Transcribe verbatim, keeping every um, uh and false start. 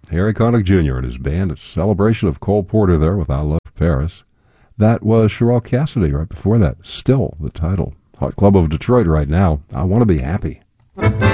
Harry Connick Junior and his band. It's a celebration of Cole Porter there with I Love Paris. That was Sherelle Cassidy right before that. Still the title. Hot Club of Detroit right now. I Want to Be Happy.